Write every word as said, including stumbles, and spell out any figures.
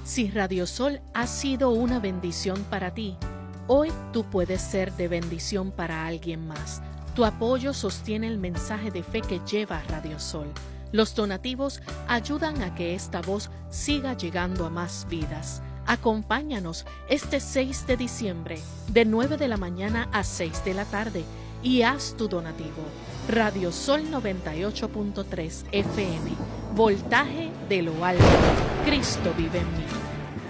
Si Radio Sol ha sido una bendición para ti, hoy tú puedes ser de bendición para alguien más. Tu apoyo sostiene el mensaje de fe que lleva Radio Sol. Los donativos ayudan a que esta voz siga llegando a más vidas. Acompáñanos este seis de diciembre, de nueve de la mañana a seis de la tarde, y haz tu donativo. Radio Sol noventa y ocho punto tres F M, voltaje de lo alto. Cristo vive en mí.